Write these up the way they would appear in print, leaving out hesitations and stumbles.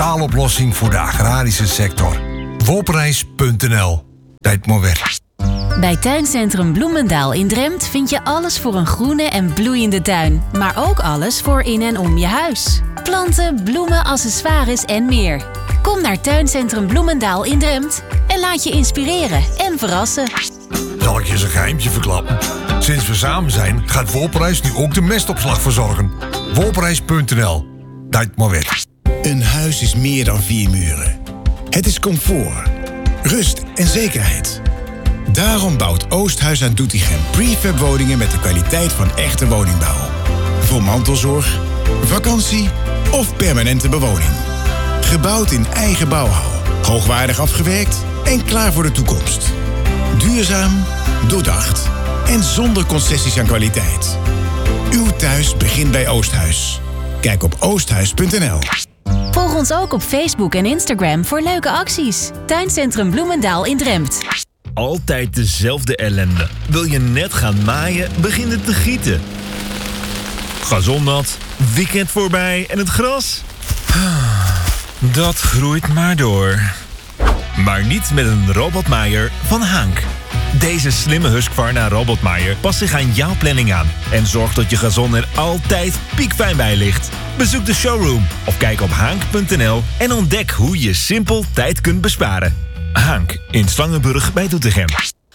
totaaloplossing voor de agrarische sector. Wolprijs.nl. Tijd maar weer. Bij Tuincentrum Bloemendaal in Drempt vind je alles voor een groene en bloeiende tuin. Maar ook alles voor in en om je huis. Planten, bloemen, accessoires en meer. Kom naar Tuincentrum Bloemendaal in Drempt en laat je inspireren en verrassen. Zal ik je eens een geheimtje verklappen? Sinds we samen zijn gaat Wolprijs nu ook de mestopslag verzorgen. Wolprijs.nl. Tijd maar weer. Een huis is meer dan 4 muren. Het is comfort, rust en zekerheid. Daarom bouwt Oosthuis aan Doetinchem prefab woningen met de kwaliteit van echte woningbouw. Voor mantelzorg, vakantie of permanente bewoning. Gebouwd in eigen bouwhal, hoogwaardig afgewerkt en klaar voor de toekomst. Duurzaam, doordacht en zonder concessies aan kwaliteit. Uw thuis begint bij Oosthuis. Kijk op oosthuis.nl. Volg ons ook op Facebook en Instagram voor leuke acties. Tuincentrum Bloemendaal in Drempt. Altijd dezelfde ellende. Wil je net gaan maaien, begint het te gieten. Gazon nat, weekend voorbij en het gras? Dat groeit maar door. Maar niet met een robotmaaier van Hank. Deze slimme Husqvarna robotmaaier past zich aan jouw planning aan en zorgt dat je gazon er altijd piekfijn bij ligt. Bezoek de showroom of kijk op hank.nl en ontdek hoe je simpel tijd kunt besparen. Hank in Slangenburg bij Doetinchem.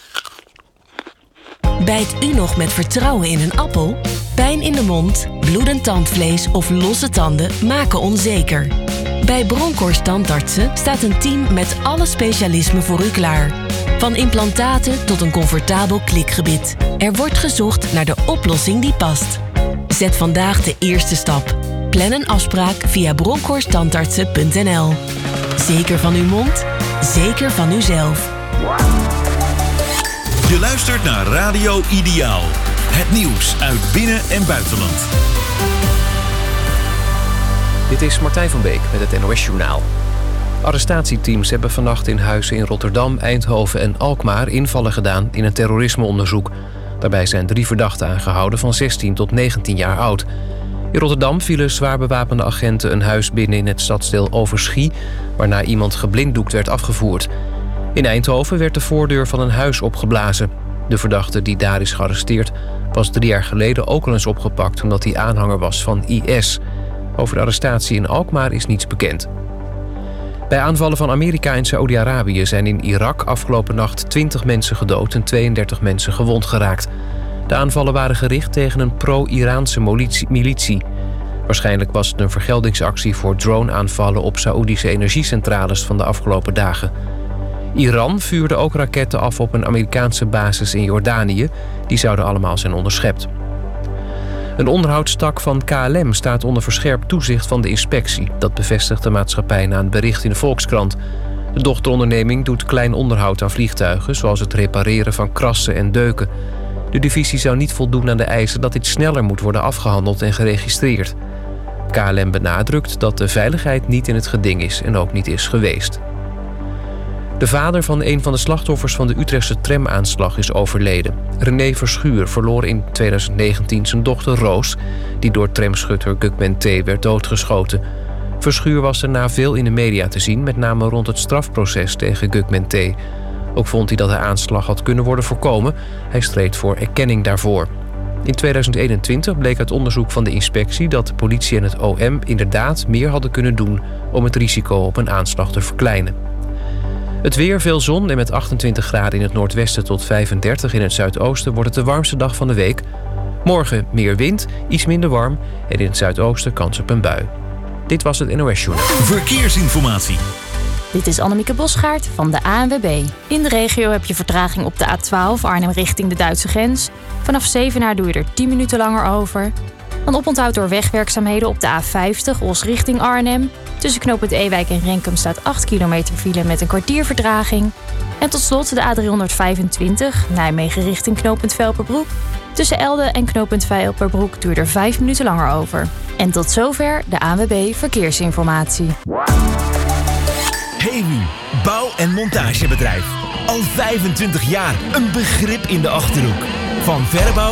Bijt u nog met vertrouwen in een appel? Pijn in de mond, bloedend tandvlees of losse tanden maken onzeker. Bij Bronkhorst Tandartsen staat een team met alle specialismen voor u klaar. Van implantaten tot een comfortabel klikgebit. Er wordt gezocht naar de oplossing die past. Zet vandaag de eerste stap. Plan een afspraak via bronkhorsttandartsen.nl. Zeker van uw mond, zeker van uzelf. Je luistert naar Radio Ideaal. Het nieuws uit binnen- en buitenland. Dit is Martijn van Beek met het NOS-journaal. Arrestatieteams hebben vannacht in huizen in Rotterdam, Eindhoven en Alkmaar invallen gedaan in een terrorismeonderzoek. Daarbij zijn 3 verdachten aangehouden van 16 tot 19 jaar oud. In Rotterdam vielen zwaar bewapende agenten een huis binnen in het stadsdeel Overschie, waarna iemand geblinddoekt werd afgevoerd. In Eindhoven werd de voordeur van een huis opgeblazen. De verdachte die daar is gearresteerd was 3 jaar geleden ook al eens opgepakt omdat hij aanhanger was van IS. Over de arrestatie in Alkmaar is niets bekend. Bij aanvallen van Amerika en Saoedi-Arabië zijn in Irak afgelopen nacht 20 mensen gedood en 32 mensen gewond geraakt. De aanvallen waren gericht tegen een pro-Iraanse militie. Waarschijnlijk was het een vergeldingsactie voor drone-aanvallen op Saoedische energiecentrales van de afgelopen dagen. Iran vuurde ook raketten af op een Amerikaanse basis in Jordanië. Die zouden allemaal zijn onderschept. Een onderhoudstak van KLM staat onder verscherpt toezicht van de inspectie. Dat bevestigt de maatschappij na een bericht in de Volkskrant. De dochteronderneming doet klein onderhoud aan vliegtuigen, zoals het repareren van krassen en deuken. De divisie zou niet voldoen aan de eisen dat dit sneller moet worden afgehandeld en geregistreerd. KLM benadrukt dat de veiligheid niet in het geding is en ook niet is geweest. De vader van een van de slachtoffers van de Utrechtse tramaanslag is overleden. René Verschuur verloor in 2019 zijn dochter Roos, die door tramschutter Gugman T. werd doodgeschoten. Verschuur was daarna veel in de media te zien, met name rond het strafproces tegen Gugman T. Ook vond hij dat de aanslag had kunnen worden voorkomen. Hij streed voor erkenning daarvoor. In 2021 bleek uit onderzoek van de inspectie dat de politie en het OM inderdaad meer hadden kunnen doen om het risico op een aanslag te verkleinen. Het weer, veel zon en met 28 graden in het noordwesten tot 35 in het zuidoosten wordt het de warmste dag van de week. Morgen meer wind, iets minder warm en in het zuidoosten kans op een bui. Dit was het NOS Journaal. Verkeersinformatie. Dit is Annemieke Bosgaard van de ANWB. In de regio heb je vertraging op de A12 Arnhem richting de Duitse grens. Vanaf Zevenaar doe je er 10 minuten langer over. Een oponthoud door wegwerkzaamheden op de A50 Os richting Arnhem. Tussen knooppunt Ewijk en Renkum staat 8 kilometer file met een kwartier vertraging. En tot slot de A325 Nijmegen richting knooppunt Velperbroek. Tussen Elde en knooppunt Velperbroek doe je er 5 minuten langer over. En tot zover de ANWB Verkeersinformatie. Hewu, bouw- en montagebedrijf. Al 25 jaar een begrip in de Achterhoek. Van verbouw